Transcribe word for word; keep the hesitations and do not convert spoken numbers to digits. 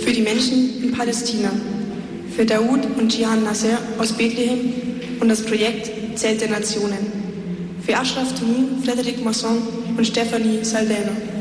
Für die Menschen in Palästina, für Daoud und Jihan Nasser aus Bethlehem und das Projekt Zelt der Nationen, für Ashraf Tuni, Frederic Masson und Stephanie Salveno.